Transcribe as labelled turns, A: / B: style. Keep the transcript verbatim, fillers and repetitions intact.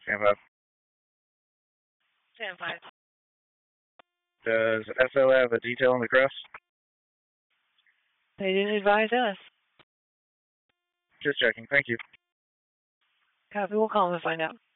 A: Stand by.
B: Stand by.
A: Does S O have a detail on the cross?
B: They didn't advise us.
A: Just checking. Thank you.
B: Copy. We'll call them and find out.